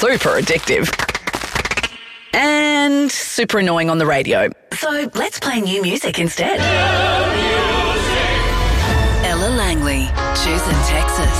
super addictive. And super annoying on the radio. So let's play new music instead. Ella Langley, choosing Texas.